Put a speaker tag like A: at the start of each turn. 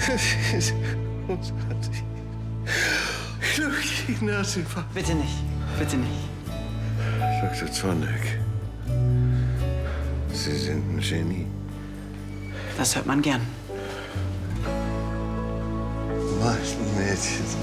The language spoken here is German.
A: Großartig. Ich Herzinfarkt.
B: Bitte nicht. Bitte nicht.
A: Dr. Zorneck, Sie sind ein Genie.
B: Das hört man gern.
A: Mein Mädchen.